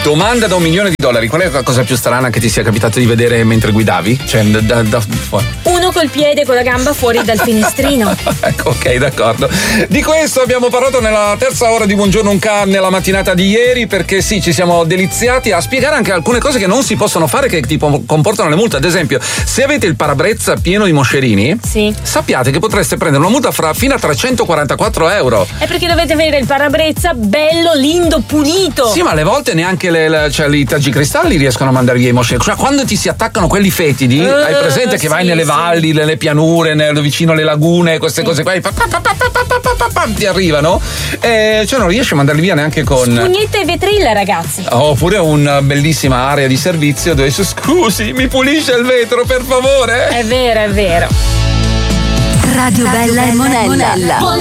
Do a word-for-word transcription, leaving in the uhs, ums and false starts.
Domanda da un milione di dollari: qual è la cosa più strana che ti sia capitato di vedere mentre guidavi? Cioè, da, da, da fuori. Uno col piede e con la gamba fuori dal finestrino. Ecco, ok, d'accordo. Di questo abbiamo parlato nella terza ora di Buongiorno Unca nella mattinata di ieri, perché sì, ci siamo deliziati a spiegare anche alcune cose che non si possono fare, che tipo comportano le multe. Ad esempio, se avete il parabrezza pieno di moscerini, sì, sappiate che potreste prendere una multa fra fino a trecentoquarantaquattro euro. È perché dovete avere il parabrezza bello, lindo, pulito. Sì, ma alle volte neanche le, le, cioè, i tagicristalli riescono a mandare via i moscerini. Cioè, quando ti si attaccano quelli fetidi, uh, hai presente che sì, vai nelle sì. valli, nelle pianure, nel, vicino alle lagune, queste sì. cose qua, pa, pa, pa, pa, pa, pa, pa, pa, ti arrivano, e cioè non riesci a mandarli via neanche con spugnetta e vetrilla, ragazzi. Oppure una bellissima area di servizio dove dice: scusi, mi pulisce il vetro, per favore. È vero, è vero. Radio Bella e Monella.